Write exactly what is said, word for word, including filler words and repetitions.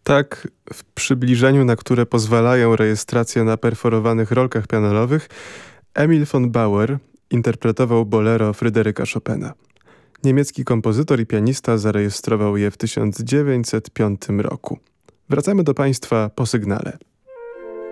Tak, w przybliżeniu, na które pozwalają rejestracje na perforowanych rolkach pianolowych, Emil von Bauer interpretował bolero Fryderyka Chopina. Niemiecki kompozytor i pianista zarejestrował je w tysiąc dziewięćset piątym roku. Wracamy do Państwa po sygnale.